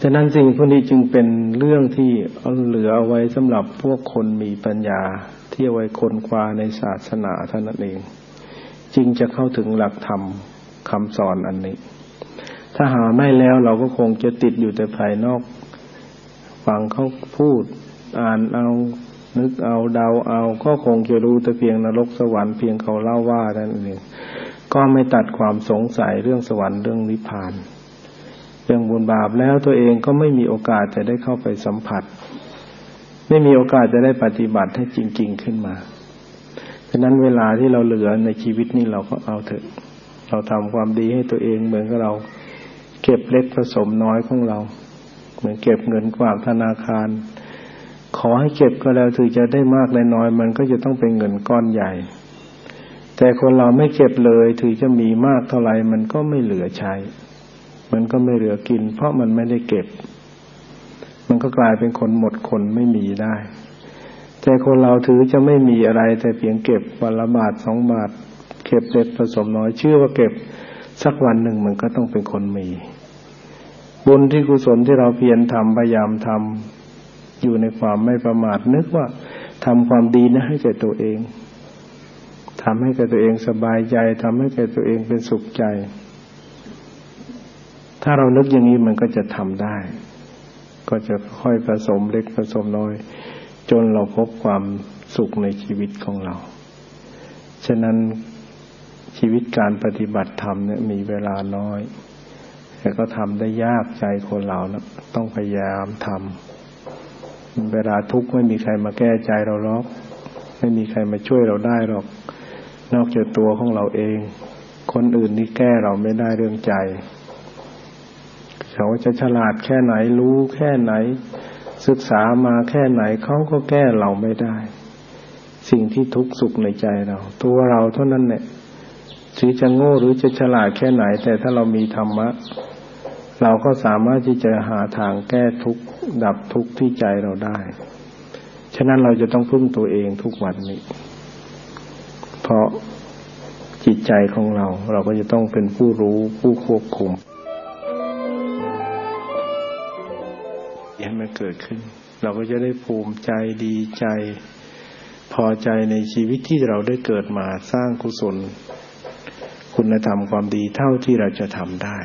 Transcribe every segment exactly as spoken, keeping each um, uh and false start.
ฉะนั้นสิ่งพวกนี้จึงเป็นเรื่องที่เอาเหลือเอาไว้สำหรับพวกคนมีปัญญาที่เอาไว้ค้นคว้าในศาสนาเท่านั้นเองจึงจะเข้าถึงหลักธรรมคำสอนอันนี้ถ้าหาไม่แล้วเราก็คงจะติดอยู่แต่ภายนอกฟังเขาพูดอ่านเอานึกเอาเดาเอาก็คงจะรู้แต่เพียงนรกสวรรค์เพียงเขาเล่าว่านั่นเองก็ไม่ตัดความสงสัยเรื่องสวรรค์เรื่องนิพพานเรื่องบุญบาปแล้วตัวเองก็ไม่มีโอกาสจะได้เข้าไปสัมผัสไม่มีโอกาสจะได้ปฏิบัติให้จริงๆขึ้นมาฉะนั้นเวลาที่เราเหลือในชีวิตนี้เราก็เอาเถอะเราทำความดีให้ตัวเองเหมือนกับเราเก็บเล็กผสมน้อยของเราเหมือนเก็บเงินฝากธนาคารขอให้เก็บก็แล้วถึงจะได้มากได้น้อยมันก็จะต้องเป็นเงินก้อนใหญ่แต่คนเราไม่เก็บเลยถึงจะมีมากเท่าไหร่มันก็ไม่เหลือใช้มันก็ไม่เหลือกินเพราะมันไม่ได้เก็บมันก็กลายเป็นคนหมดคนไม่มีได้แต่คนเราถือจะไม่มีอะไรแต่เพียงเก็บวันละบาทสองบาทเก็บเล็กผสมน้อยเชื่อว่าเก็บสักวันหนึ่งมันก็ต้องเป็นคนมีบุญที่กุศลที่เราเพียรทำพยายามทำอยู่ในความไม่ประมาทนึกว่าทำความดีนะให้แก่ตัวเองทำให้แก่ตัวเองสบายใจทำให้แก่ตัวเองเป็นสุขใจถ้าเรานึกอย่างนี้มันก็จะทำได้ก็จะค่อยผสมเล็กผสมน้อยจนเราพบความสุขในชีวิตของเราฉะนั้นชีวิตการปฏิบัติธรรมเนี่ยมีเวลาน้อยแต่ก็ทำได้ยากใจคนเรานะต้องพยายามทำเวลาทุกข์ไม่มีใครมาแก้ใจเราหรอกไม่มีใครมาช่วยเราได้หรอกนอกจากตัวของเราเองคนอื่นนี่แก้เราไม่ได้เรื่องใจเขาจะฉลาดแค่ไหนรู้แค่ไหนศึกษามาแค่ไหนเขาก็แก้เราไม่ได้สิ่งที่ทุกข์สุขในใจเราตัวเราเท่านั้นแหละถึงจะโง่หรือจะฉลาดแค่ไหนแต่ถ้าเรามีธรรมะเราก็สามารถที่จะหาทางแก้ทุกข์ดับทุกข์ที่ใจเราได้ฉะนั้นเราจะต้องพึ่งตัวเองทุกวันนี้เพราะจิตใจของเราเราก็จะต้องเป็นผู้รู้ผู้ควบคุมให้มันเกิดขึ้นเราก็จะได้ภูมิใจดีใจพอใจในชีวิตที่เราได้เกิดมาสร้างกุศลคุณธรรมความดีเท่าที่เราจะทำได้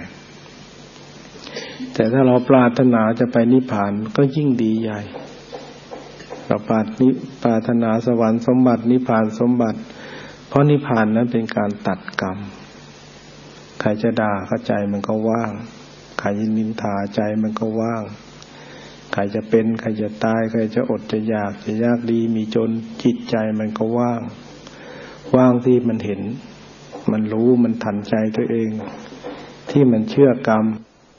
แต่ถ้าเราปรารถนาจะไปนิพพานก็ยิ่งดีใหญ่เราปรารถนาสวรรค์สมบัตินิพพานสมบัติเพราะนิพพานนั้นเป็นการตัดกรรมใครจะด่าเข้าใจมันก็ว่างใครจะนินทาใจมันก็ว่างใครจะเป็นใครจะตายใครจะอดจะอยากจะยากดีมีจนจิตใจมันก็ว่างว่างที่มันเห็นมันรู้มันทันใจตัวเองที่มันเชื่อกรรม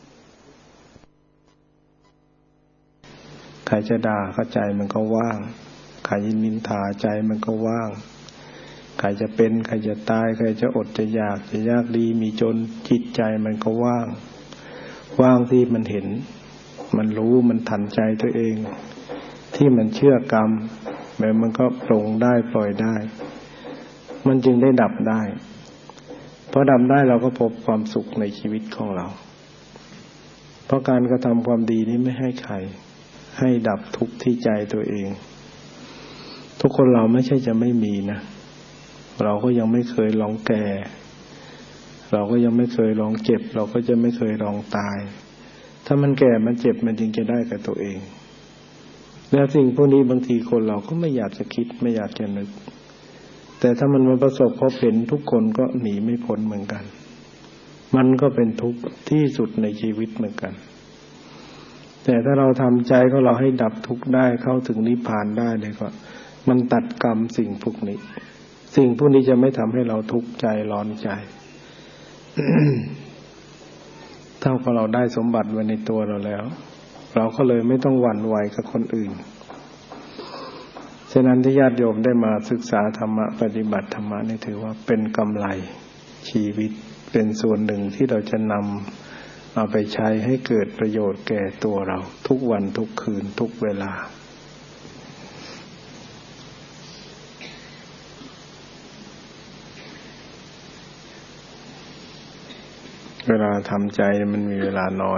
ใครจะด่าเข้าใจมันก็ว่างใครจะนินทาใจมันก็ว่างใครจะเป็นใครจะตายใครจะอดจะอยากจะยากดีมีจนจิตใจมันก็ว่างว่างที่มันเห็นมันรู้มันทันใจตัวเองที่มันเชื่อกรรมแบบมันก็ปลงได้ปล่อยได้มันจึงได้ดับได้พอดับได้เราก็พบความสุขในชีวิตของเราเพราะการกระทำความดีนี้ไม่ให้ใครให้ดับทุกข์ที่ใจตัวเองทุกคนเราไม่ใช่จะไม่มีนะเราก็ยังไม่เคยลองแก่เราก็ยังไม่เคยลองเจ็บเราก็จะไม่เคยลองตายถ้ามันแก่มันเจ็บมันจึงจะได้กับตัวเองแล้วสิ่งพวกนี้บางทีคนเราก็ไม่อยากจะคิดไม่อยากจะนึกแต่ถ้ามันมาประสบพบเห็นทุกคนก็หนีไม่พ้นเหมือนกันมันก็เป็นทุกข์ที่สุดในชีวิตเหมือนกันแต่ถ้าเราทำใจของเราให้ดับทุกข์ได้เข้าถึงนิพพานได้เลยก็มันตัดกรรมสิ่งพวกนี้สิ่งพวกนี้จะไม่ทำให้เราทุกข์ใจร้อนใจ เท่ากับเราได้สมบัติไว้ในตัวเราแล้วเราก็เลยไม่ต้องหวั่นไหวกับคนอื่นฉะนั้นที่ญาติโยมได้มาศึกษาธรรมะปฏิบัติธรรมะนี่ถือว่าเป็นกำไรชีวิตเป็นส่วนหนึ่งที่เราจะนำเอาไปใช้ให้เกิดประโยชน์แก่ตัวเราทุกวันทุกคืนทุกเวลาเวลาทำใจมันมีเวลาน้อย